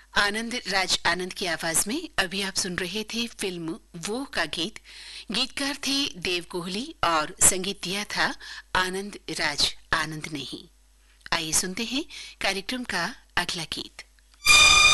आनंद राज आनंद की आवाज में अभी आप सुन रहे थे फिल्म वो का गीत। गीतकार थे देव कोहली और संगीत दिया था आनंद राज आनंद ने ही। आइए सुनते हैं कार्यक्रम का अगला गीत।